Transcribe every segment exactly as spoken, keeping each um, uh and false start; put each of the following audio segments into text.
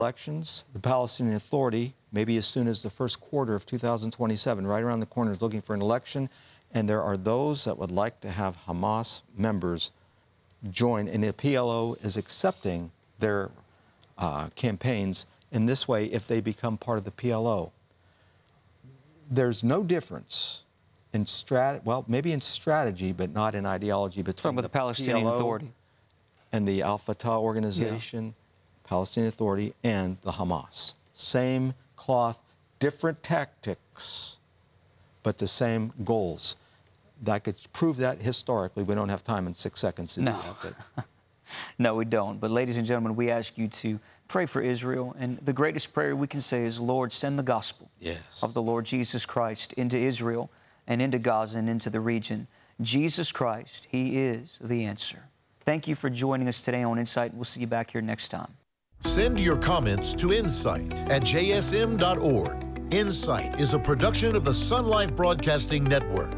elections. The Palestinian Authority, maybe as soon as the first quarter of two thousand twenty-seven, right around the corner, is looking for an election. And there are those that would like to have Hamas members join, and the P L O is accepting their uh, campaigns in this way if they become part of the P L O. There's no difference in strat, well, maybe in strategy, but not in ideology between Talking about the, the Palestinian P L O Authority and the Al Fatah organization, yeah. Palestinian Authority, and the Hamas. Same cloth, different tactics, but the same goals. I could prove that historically. We don't have time in six seconds to no. do that. But. No, we don't. But ladies and gentlemen, we ask you to pray for Israel. And the greatest prayer we can say is, Lord, send the gospel yes. of the Lord Jesus Christ into Israel and into Gaza and into the region. Jesus Christ, He is the answer. Thank you for joining us today on Insight. We'll see you back here next time. Send your comments to insight at j s m dot org. Insight is a production of the Sun Life Broadcasting Network.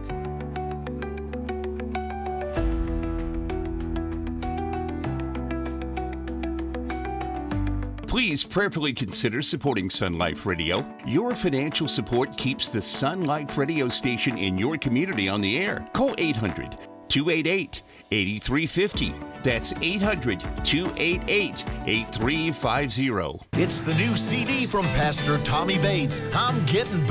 Please prayerfully consider supporting Sun Life Radio. Your financial support keeps the Sun Life Radio station in your community on the air. Call eight hundred, two eight eight, eight three five zero. That's eight hundred, two eight eight, eight three five zero. It's the new C D from Pastor Tommy Bates. I'm getting back.